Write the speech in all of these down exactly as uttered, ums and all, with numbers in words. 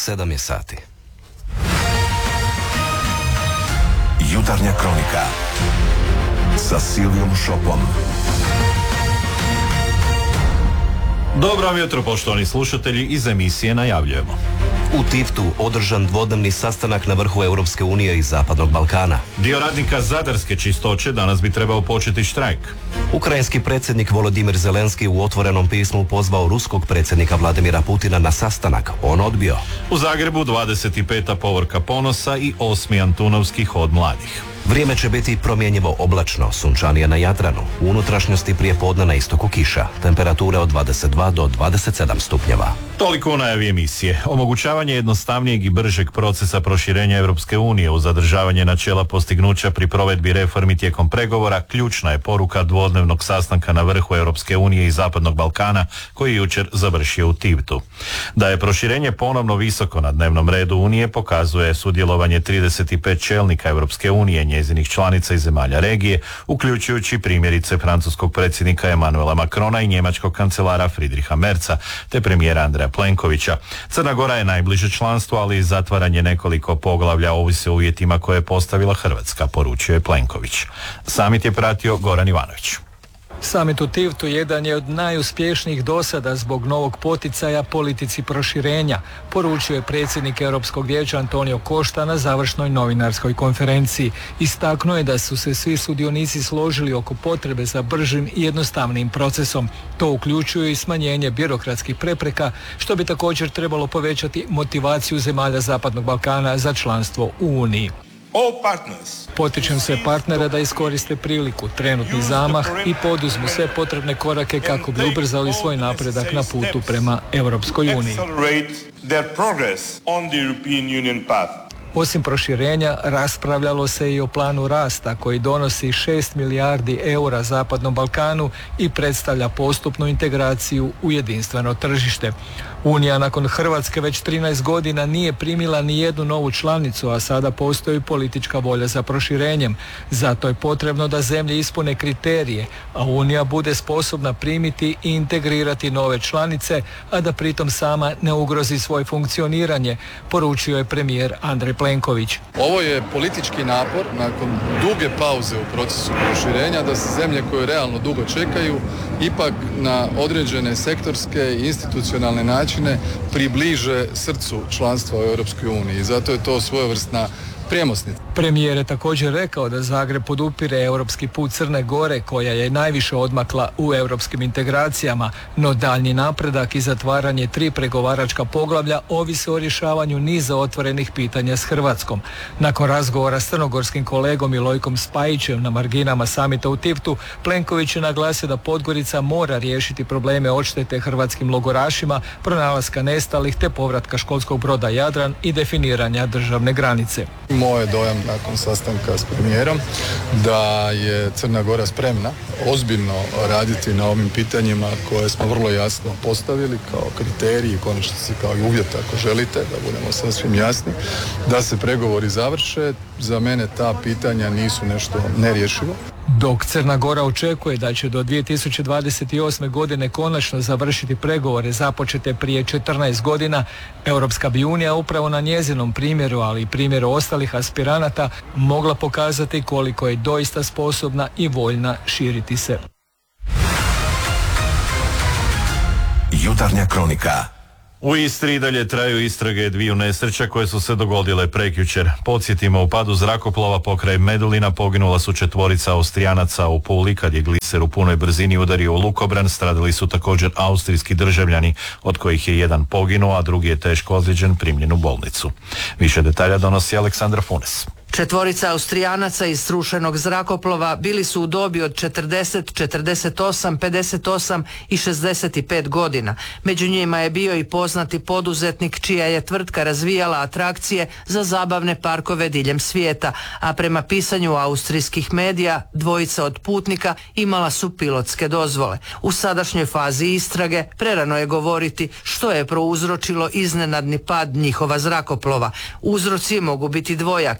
sedam je sati. Jutarnja kronika sa Silvijom Šopom. Dobro vam jutro, poštovani slušatelji, iz emisije najavljujemo. U Tivtu održan dvodnevni sastanak na vrhu Europske unije i Zapadnog Balkana. Dio radnika Zadarske čistoće danas bi trebao početi štrajk. Ukrajinski predsjednik Volodimir Zelenski u otvorenom pismu pozvao ruskog predsjednika Vladimira Putina na sastanak. On odbio. U Zagrebu dvadeset peta povorka ponosa i osmi Antunovski hod mladih. Vrijeme će biti promjenjivo oblačno, sunčanije na Jadranu. U unutrašnjosti prije podne na istoku kiša. Temperature od dvadeset dva do dvadeset sedam stupnjeva. Toliko u najavi emisije. Omogućavanje jednostavnijeg i bržeg procesa proširenja Europske unije uz zadržavanje načela postignuća pri provedbi reformi tijekom pregovora ključna je poruka dvodnevnog sastanka na vrhu Europske unije i Zapadnog Balkana koji je jučer završio u Tivtu. Da je proširenje ponovno visoko na dnevnom redu Unije pokazuje sudjelovanje trideset pet čelnika Europske unije, njezinih članica i zemalja regije, uključujući primjerice francuskog predsjednika Emmanuela Macrona i njemačkog kancelara Friedricha Merza, te premijera Andreja Plenkovića. Crna Gora je najbliže članstvo, ali i zatvaranje nekoliko poglavlja ovisi o uvjetima koje je postavila Hrvatska, poručio je Plenković. Samit je pratio Goran Ivanović. Samit u Tivtu jedan je od najuspješnijih dosada zbog novog poticaja politici proširenja, poručio je predsjednik Europskog vijeća Antonio Costa na završnoj novinarskoj konferenciji. Istaknuo je da su se svi sudionici složili oko potrebe za bržim i jednostavnijim procesom. To uključuje i smanjenje birokratskih prepreka, što bi također trebalo povećati motivaciju zemalja Zapadnog Balkana za članstvo u Uniji. Potičem sve partnere da iskoriste priliku, trenutni zamah i poduzmu sve potrebne korake kako bi ubrzali svoj napredak na putu prema Europskoj uniji. Osim proširenja, raspravljalo se i o planu rasta koji donosi šest milijardi eura Zapadnom Balkanu i predstavlja postupnu integraciju u jedinstveno tržište. Unija nakon Hrvatske već trinaest godina nije primila ni jednu novu članicu, a sada postoji politička volja za proširenjem. Zato je potrebno da zemlje ispune kriterije, a Unija bude sposobna primiti i integrirati nove članice, a da pritom sama ne ugrozi svoje funkcioniranje, poručio je premijer Andrej Plenković. Ovo je politički napor nakon duge pauze u procesu proširenja da se zemlje koje realno dugo čekaju ipak na određene sektorske i institucionalne načine približe srcu članstva u Europskoj uniji i zato je to svojevrsna premosnica. Premijer je također rekao da Zagreb podupire europski put Crne Gore koja je najviše odmakla u europskim integracijama, no daljnji napredak i zatvaranje tri pregovaračka poglavlja ovisi o rješavanju niza otvorenih pitanja s Hrvatskom. Nakon razgovora s crnogorskim kolegom Milojkom Spajićem na marginama samita u Tivtu, Plenković je naglasio da Podgorica mora riješiti probleme odštete hrvatskim logorašima, pronalaska nestalih te povratka školskog broda Jadran i definiranja državne granice. Moj je dojam nakon sastanka s premijerom da je Crna Gora spremna ozbiljno raditi na ovim pitanjima koje smo vrlo jasno postavili kao kriteriji, konačnici kao i uvjet ako želite, da budemo sasvim jasni, da se pregovori završe. Za mene ta pitanja nisu nešto nerješivo. Dok Crna Gora očekuje da će do dvije tisuće dvadeset osme. godine konačno završiti pregovore započete prije četrnaest godina, Europska bi unija upravo na njezinom primjeru, ali i primjeru ostalih aspiranata, mogla pokazati koliko je doista sposobna i voljna širiti se. Jutarnja kronika. U Istri i dalje traju istrage dviju nesreća koje su se dogodile prekjučer. Podsjetimo, u padu zrakoplova pokraj Medulina poginula su četvorica Austrijanaca u Puli kad je gliser u punoj brzini udario u lukobran. Stradali su također austrijski državljani, od kojih je jedan poginuo, a drugi je teško ozlijeđen, primljen u bolnicu. Više detalja donosi Aleksandra Funes. Četvorica Austrijanaca iz srušenog zrakoplova bili su u dobi od četrdeset, četrdeset osam, pedeset osam i šezdeset pet godina. Među njima je bio i poznati poduzetnik čija je tvrtka razvijala atrakcije za zabavne parkove diljem svijeta, a prema pisanju austrijskih medija dvojica od putnika imala su pilotske dozvole. U sadašnjoj fazi istrage prerano je govoriti što je prouzročilo iznenadni pad njihova zrakoplova. Uzroci mogu biti dvojaki, ili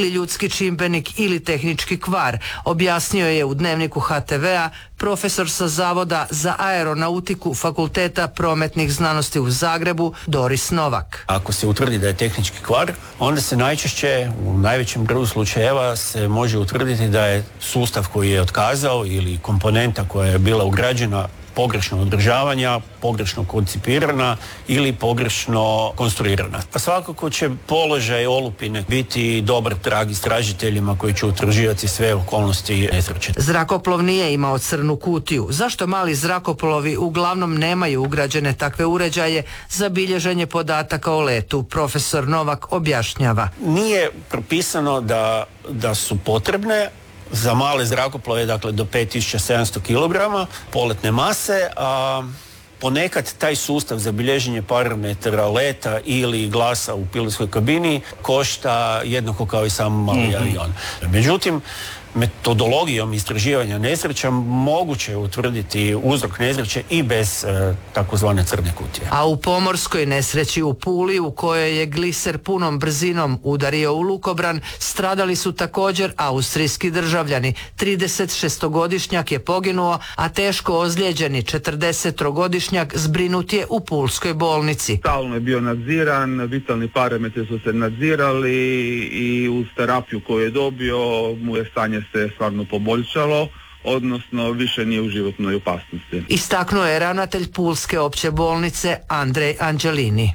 ili ljudski čimbenik ili tehnički kvar, objasnio je u Dnevniku H T V-a profesor sa Zavoda za aeronautiku Fakulteta prometnih znanosti u Zagrebu Doris Novak. Ako se utvrdi da je tehnički kvar, onda se najčešće, u najvećem broju slučajeva, se može utvrditi da je sustav koji je otkazao ili komponenta koja je bila ugrađena pogrešno održavanja, pogrešno koncipirana ili pogrešno konstruirana. A svakako će položaj olupine biti dobar trag istražiteljima koji će utvrđivati sve okolnosti nesreće. Zrakoplov nije imao crnu kutiju. Zašto mali zrakoplovi uglavnom nemaju ugrađene takve uređaje za bilježenje podataka o letu? Profesor Novak objašnjava. Nije propisano da, da su potrebne za male zrakoplove, dakle do pet tisuća sedamsto kilograma poletne mase, a ponekad taj sustav za bilježenje parametara leta ili glasa u pilotskoj kabini košta jednako kao i sam mali mm-hmm. avion. Međutim, metodologijom istraživanja nesreća moguće je utvrditi uzrok nesreće i bez e, takozvane crne kutije. A u pomorskoj nesreći u Puli, u kojoj je gliser punom brzinom udario u lukobran, stradali su također austrijski državljani. tridesetšestogodišnjak je poginuo, a teško ozlijeđeni četrdesettrogodišnjak zbrinut je u pulskoj bolnici. Stalno je bio nadziran, vitalni parametri su se nadzirali i uz terapiju koju je dobio mu je stanje se stvarno poboljšalo, odnosno više nije u životnoj opasnosti. Istaknuo je ravnatelj Pulske opće bolnice Andrej Anđelini.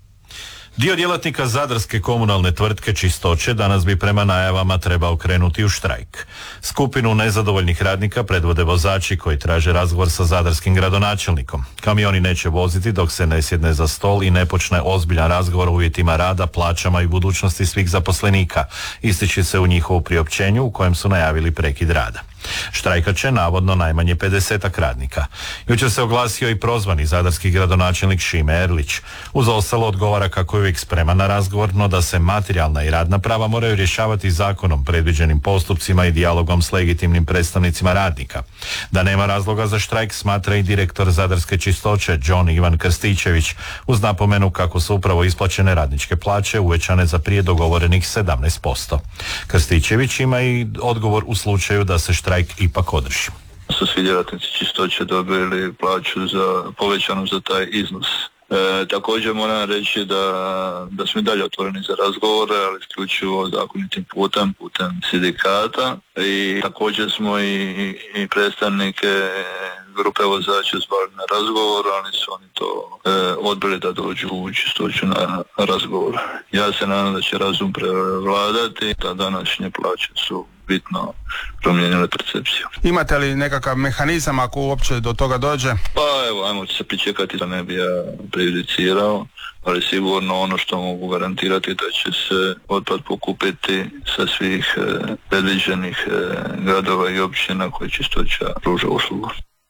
Dio djelatnika zadarske komunalne tvrtke Čistoće danas bi prema najavama trebao krenuti u štrajk. Skupinu nezadovoljnih radnika predvode vozači koji traže razgovor sa zadarskim gradonačelnikom. Kamioni neće voziti dok se ne sjedne za stol i ne počne ozbiljan razgovor o uvjetima rada, plaćama i budućnosti svih zaposlenika, ističe se u njihovu priopćenju u kojem su najavili prekid rada. Štrajkat će navodno najmanje pedesetak radnika. Jučer se oglasio i prozvani zadarski gradonačelnik Šime Erlić. Uz ostalo odgovara kako je uvijek spreman na razgovor, no da se materijalna i radna prava moraju rješavati zakonom, predviđenim postupcima i dijalogom s legitimnim predstavnicima radnika. Da nema razloga za štrajk smatra i direktor zadarske Čistoće John Ivan Krstičević, uz napomenu kako su upravo isplaćene radničke plaće uvećane za prije dogovorenih sedamnaest posto. Krstičević ima i odgovor u slučaju da se štrajk ipak održi. Su svi djelatnici Čistoće dobili plaću za, povećanu za taj iznos. E, također moram reći da, da smo i dalje otvoreni za razgovore, ali isključivo zakonitim putem, putem sindikata, i također smo i, i predstavnike grupe vozača zvali na razgovor, ali su oni to e, odbili da dođu u Čistoću na razgovor. Ja se nadam da će razum prevladati, da današnje plaće su bitno promijenile percepciju. Imate li nekakav mehanizam ako uopće do toga dođe? Pa evo, ajmo se pričekati da ne bi ja prejudicirao, ali sigurno ono što mogu garantirati da će se otpad pokupiti sa svih e, predviđenih e, gradova i općina koje Čistoća pruža uslugu.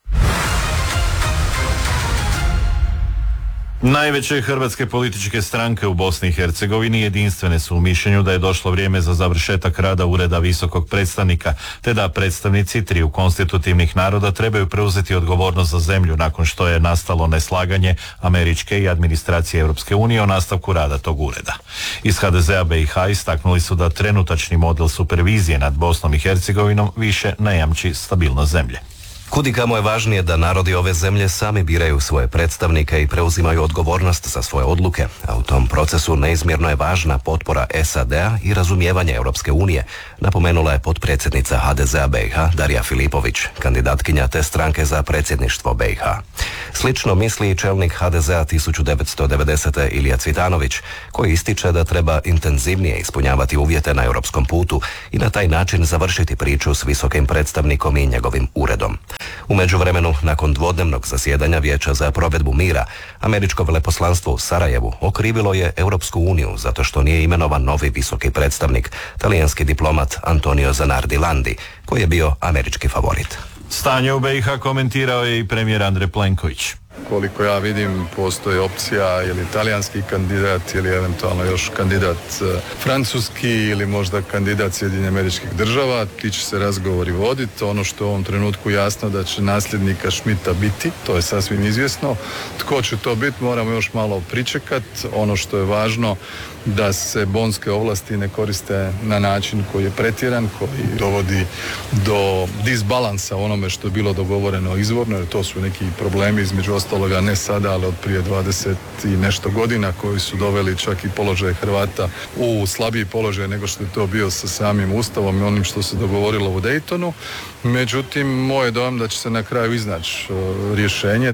Najveće hrvatske političke stranke u Bosni i Hercegovini jedinstvene su u mišljenju da je došlo vrijeme za završetak rada Ureda visokog predstavnika, te da predstavnici triju konstitutivnih naroda trebaju preuzeti odgovornost za zemlju nakon što je nastalo neslaganje američke i administracije Europske unije o nastavku rada tog ureda. Iz H D Z-a B i H istaknuli su da trenutačni model supervizije nad Bosnom i Hercegovinom više ne jamči stabilnost zemlje. Kudikamo je važnije da narodi ove zemlje sami biraju svoje predstavnike i preuzimaju odgovornost za svoje odluke, a u tom procesu neizmjerno je važna potpora S A D-a i razumijevanje Europske unije, napomenula je potpredsjednica H D Z-a B i H Darija Filipović, kandidatkinja te stranke za predsjedništvo B i H. Slično misli i čelnik H D Z-a tisuću devetsto devedesete Ilija Cvitanović, koji ističe da treba intenzivnije ispunjavati uvjete na europskom putu i na taj način završiti priču s visokim predstavnikom i njegovim uredom. U međuvremenu, nakon dvodnevnog zasjedanja Vijeća za provedbu mira, američko veleposlanstvo u Sarajevu okrivilo je Europsku uniju zato što nije imenovan novi visoki predstavnik, talijanski diplomat Antonio Zanardi Landi, koji je bio američki favorit. Stanje u B i H komentirao je i premijer Andrej Plenković. Koliko ja vidim, postoji opcija ili talijanski kandidat ili eventualno još kandidat francuski ili možda kandidat Sjedinjenih Američkih Država. Ti će se razgovori voditi. Ono što je u ovom trenutku jasno da će nasljednika Schmidta biti, to je sasvim izvjesno. Tko će to biti, moramo još malo pričekati. Ono što je važno da se bonske ovlasti ne koriste na način koji je pretjeran, koji dovodi do disbalansa onome što je bilo dogovoreno izvorno, jer to su neki problemi između ostaloga ne sada, ali od prije dvadeset i nešto godina koji su doveli čak i položaj Hrvata u slabiji položaj nego što je to bio sa samim Ustavom i onim što se dogovorilo u Daytonu. Međutim, moj je dojam da će se na kraju iznaći uh, rješenje.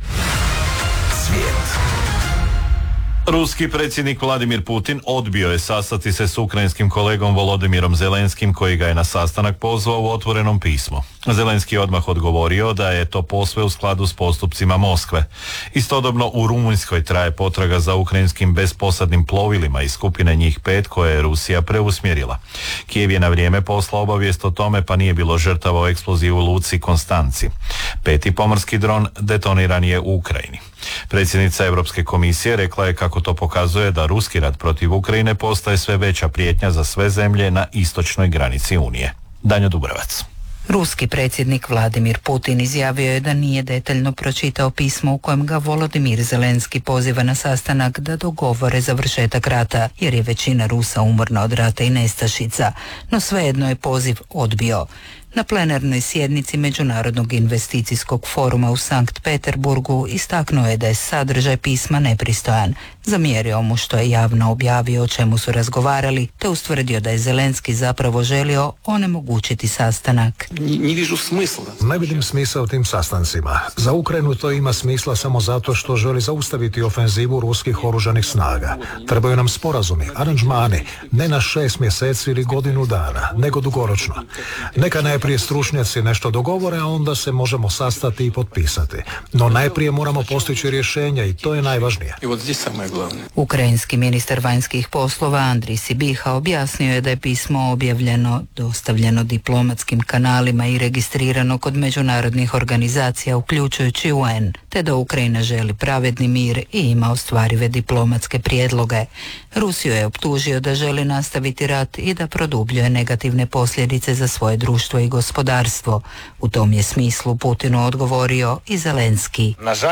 Ruski predsjednik Vladimir Putin odbio je sastati se s ukrajinskim kolegom Volodimirom Zelenskim, koji ga je na sastanak pozvao u otvorenom pismu. Zelenski je odmah odgovorio da je to posve u skladu s postupcima Moskve. Istodobno u Rumunjskoj traje potraga za ukrajinskim besposadnim plovilima iz skupine njih pet koje je Rusija preusmjerila. Kijev je na vrijeme poslao obavijest o tome, pa nije bilo žrtava u eksploziji u luci Konstanci. Peti pomorski dron detoniran je u Ukrajini. Predsjednica Europske komisije rekla je kako to pokazuje da ruski rat protiv Ukrajine postaje sve veća prijetnja za sve zemlje na istočnoj granici Unije. Danjo Dubrovac. Ruski predsjednik Vladimir Putin izjavio je da nije detaljno pročitao pismo u kojem ga Volodimir Zelenski poziva na sastanak da dogovore završetak rata, jer je većina Rusa umorna od rata i nestašica, no svejedno je poziv odbio. Na plenarnoj sjednici Međunarodnog investicijskog foruma u Sankt Peterburgu istaknuo je da je sadržaj pisma nepristojan. Zamjerio mu što je javno objavio o čemu su razgovarali, te ustvrdio da je Zelenski zapravo želio onemogućiti sastanak. Ne vidim smisla u tim sastancima. Za Ukrajinu to ima smisla samo zato što želi zaustaviti ofenzivu ruskih oružanih snaga. Trebaju nam sporazumi, aranžmani, ne na šest mjeseci ili godinu dana, nego dugoročno. Neka najprije stručnjaci nešto dogovore, a onda se možemo sastati i potpisati. No najprije moramo postići rješenja i to je najvažnije. Ukrajinski ministar vanjskih poslova Andrij Sibiha objasnio je da je pismo objavljeno, dostavljeno diplomatskim kanalima i registrirano kod međunarodnih organizacija uključujući U N, te da Ukrajina želi pravedni mir i ima ostvarive diplomatske prijedloge. Rusiju je optužio da želi nastaviti rat i da produbljuje negativne posljedice za svoje društvo i gospodarstvo. U tom je smislu Putinu odgovorio i Zelenski.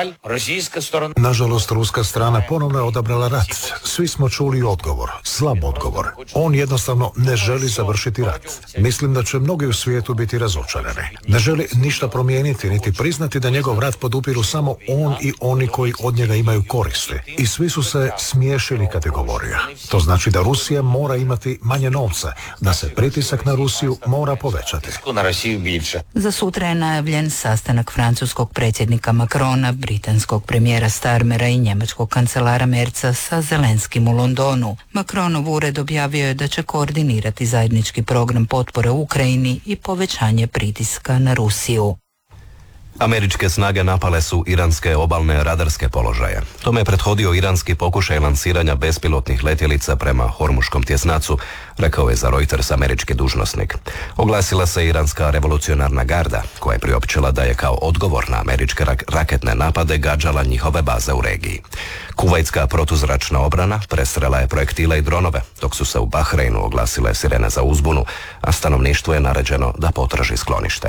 Nažalost, ruska strana ponovno je odabrala rat. Svi smo čuli odgovor, slab odgovor. On jednostavno ne želi završiti rat. Mislim da će mnogi u svijetu biti razočarani. Ne želi ništa promijeniti, niti priznati da njegov rat podupiru samo on i oni koji od njega imaju koristi. I svi su se smiješili kad je govorio. To znači da Rusija mora imati manje novca, da se pritisak na Rusiju mora povećati. Za sutra je najavljen sastanak francuskog predsjednika Macrona, britanskog premijera Starmera i njemačkog kancelara Merca sa Zelenskim u Londonu. Macronov ured objavio je da će koordinirati zajednički program potpore Ukrajini i povećanje pritiska na Rusiju. Američke snage napale su iranske obalne radarske položaje. Tome je prethodio iranski pokušaj lansiranja bespilotnih letjelica prema Hormuškom tjesnacu, rekao je za Reuters američki dužnosnik. Oglasila se iranska revolucionarna garda, koja je priopćila da je kao odgovor na američke rak- raketne napade gađala njihove baze u regiji. Kuvajtska protuzračna obrana presrela je projektile i dronove, dok su se u Bahreinu oglasile sirene za uzbunu, a stanovništvu je naređeno da potraži sklonište.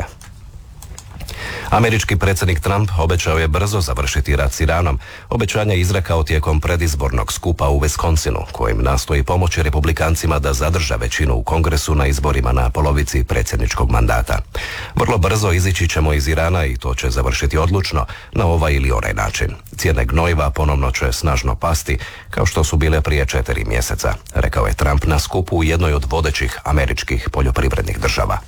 Američki predsjednik Trump obećao je brzo završiti rat s Iranom. Obećanje je izrekao tijekom predizbornog skupa u Wisconsinu, kojim nastoji pomoći republikancima da zadrže većinu u Kongresu na izborima na polovici predsjedničkog mandata. Vrlo brzo izići ćemo iz Irana i to će završiti odlučno na ovaj ili onaj način. Cijene gnojiva ponovno će snažno pasti, kao što su bile prije četiri mjeseca, rekao je Trump na skupu u jednoj od vodećih američkih poljoprivrednih država.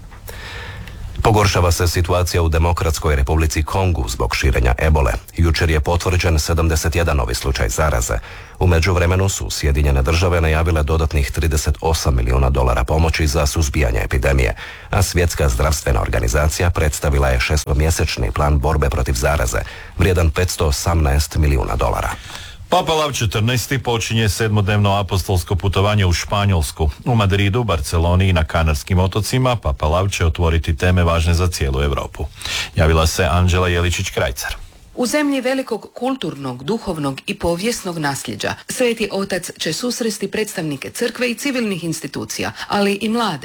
Pogoršava se situacija u Demokratskoj Republici Kongu zbog širenja ebole. Jučer je potvrđen sedamdeset jedan novi slučaj zaraze. U međuvremenu su Sjedinjene države najavile dodatnih trideset osam milijuna dolara pomoći za suzbijanje epidemije, a Svjetska zdravstvena organizacija predstavila je šestomjesečni plan borbe protiv zaraze, vrijedan petsto osamnaest milijuna dolara. Papa Lav četrnaesti počinje sedmodnevno apostolsko putovanje u Španjolsku. U Madridu, Barceloni i na Kanarskim otocima Papa Lav će otvoriti teme važne za cijelu Europu. Javila se Anđela Jeličić-Krajcar. U zemlji velikog kulturnog, duhovnog i povijesnog nasljeđa, Sveti Otac će susresti predstavnike crkve i civilnih institucija, ali i mlade,